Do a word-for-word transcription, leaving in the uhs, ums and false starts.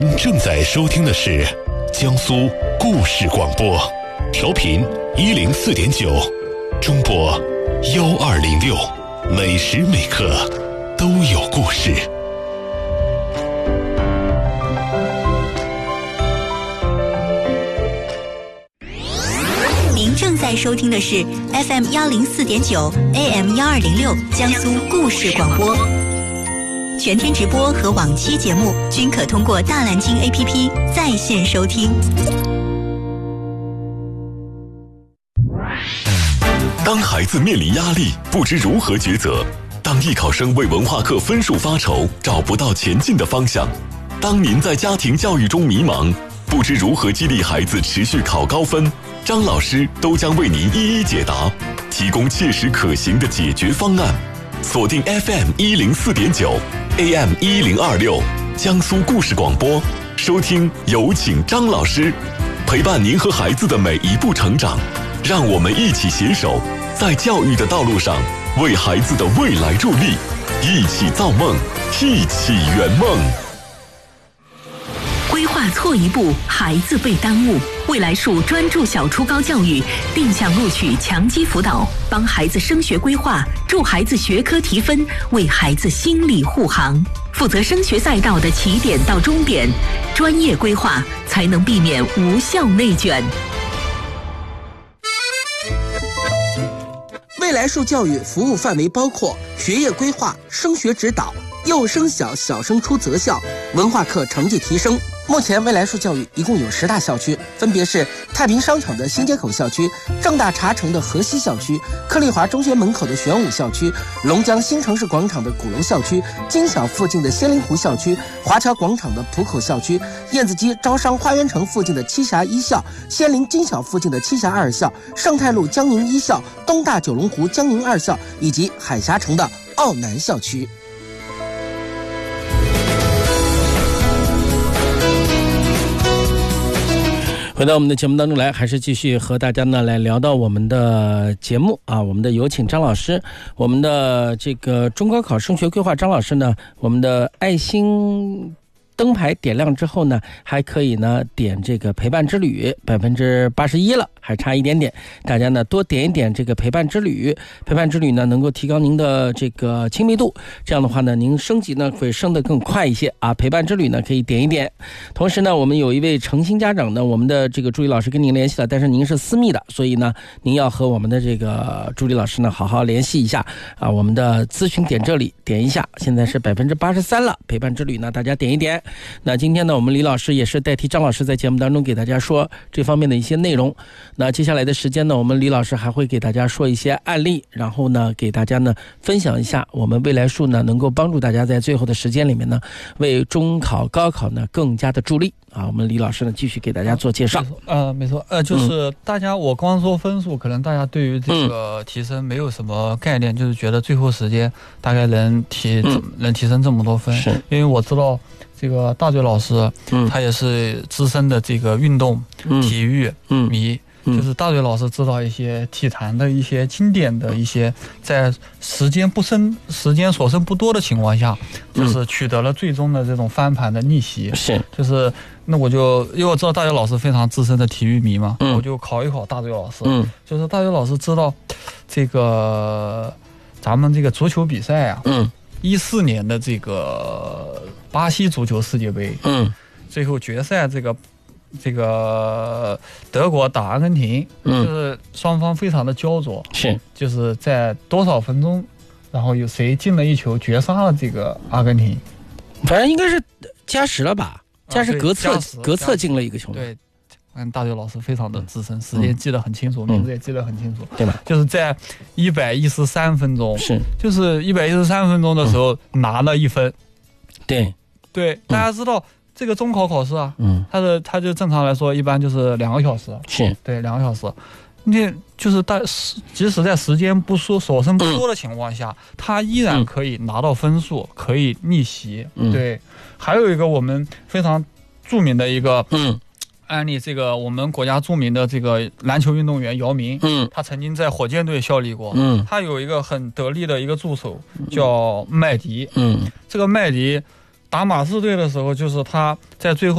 正在收听的是江苏故事广播，调频一零四点九，中波幺二零六，每时每刻都有故事。 您正在收听的是 F M 幺零四点九 A M 幺二零六江苏故事广播。全天直播和往期节目均可通过大蓝鲸 A P P 在线收听。 当孩子面临压力，不知如何抉择；当艺考生为文化课分数发愁，找不到前进的方向；当您在家庭教育中迷茫，不知如何激励孩子持续考高分，张老师都将为您一一解答，提供切实可行的解决方案。锁定 F M 一零四点九 A M 一零二六江苏故事广播，收听有请张老师，陪伴您和孩子的每一步成长，让我们一起携手，在教育的道路上为孩子的未来助力，一起造梦，一起圆梦。 规划错一步，孩子被耽误。未来树专注小初高教育，定向录取强基辅导，帮孩子升学规划，助孩子学科提分，为孩子心理护航。负责升学赛道的起点到终点，专业规划才能避免无效内卷。 未来树教育服务范围包括学业规划、升学指导、幼升小、小升初择校、文化课成绩提升。目前未来树教育一共有十大校区，分别是太平商场的新街口校区、正大茶城的河西校区、克利华中学门口的玄武校区、龙江新城市广场的鼓楼校区、金小附近的仙灵湖校区、华侨广场的浦口校区、燕子矶招商花园城附近的栖霞一校、仙林金小附近的栖霞二校、盛泰路江宁一校、东大九龙湖江宁二校以及海峡城的奥南校区。 回到我们的节目当中来，还是继续和大家呢来聊到我们的节目啊，我们的有请张老师，我们的这个中高考升学规划张老师呢，我们的爱心灯牌点亮之后呢，还可以呢点这个陪伴之旅，百分之八十一了，还差一点点，大家呢多点一点这个陪伴之旅，陪伴之旅呢能够提高您的这个亲密度，这样的话呢，您升级呢会升得更快一些啊。陪伴之旅呢可以点一点。同时呢，我们有一位诚心家长呢，我们的这个助理老师跟您联系了，但是您是私密的，所以呢，您要和我们的这个助理老师呢好好联系一下啊。我们的咨询点这里点一下，现在是百分之八十三了，陪伴之旅呢大家点一点。那今天呢，我们李老师也是代替张老师在节目当中给大家说这方面的一些内容。那接下来的时间呢，我们李老师还会给大家说一些案例，然后呢给大家呢分享一下我们未来树呢能够帮助大家在最后的时间里面呢为中考高考呢更加的助力啊。我们李老师呢继续给大家做介绍。 呃没错，呃就是大家、嗯、我光说分数，可能大家对于这个提升没有什么概念、嗯、就是觉得最后时间大概能提、嗯、能提升这么多分，是因为我知道这个大嘴老师、嗯、他也是资深的这个运动、嗯、体育迷、嗯、就是大嘴老师知道一些体坛的一些经典的一些在时间不深时间所剩不多的情况下、嗯、就是取得了最终的这种翻盘的逆袭，是就是那我就因为我知道大嘴老师非常资深的体育迷嘛、嗯、我就考一考大嘴老师、嗯、就是大嘴老师知道这个咱们这个足球比赛啊，嗯，一四年的这个巴西足球世界杯，嗯，最后决赛这个这个德国打阿根廷，嗯，就是双方非常的焦灼，是就是在多少分钟，然后有谁进了一球绝杀了这个阿根廷， 反正应该是加时了吧，加时隔侧、啊、隔侧进了一个球， 对。嗯，大嘴老师非常的资深，时间记得很清楚，嗯、名字也记得很清楚， 对吧？ 就是在一百一十三分钟，是就是一百一十三分钟的时候、嗯、拿了一分， 对对，大家知道、嗯、这个中考考试啊，嗯，它的它就正常来说一般就是两个小时，是对两个小时，那就是大即使在时间不说所剩不多的情况下，嗯、他依然可以拿到分数，嗯、可以逆袭，嗯，对。还有一个我们非常著名的一个，嗯。案例，这个我们国家著名的这个篮球运动员姚明，嗯，他曾经在火箭队效力过，嗯，他有一个很得力的一个助手叫麦迪，嗯，这个麦迪打马刺队的时候，就是他在最后